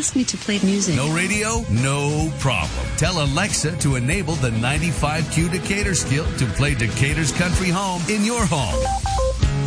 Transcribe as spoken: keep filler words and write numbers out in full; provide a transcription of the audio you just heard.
asked me to play music. No radio? No problem. Tell Alexa to enable the ninety-five Q Decatur skill to play Decatur's Country Home in your home.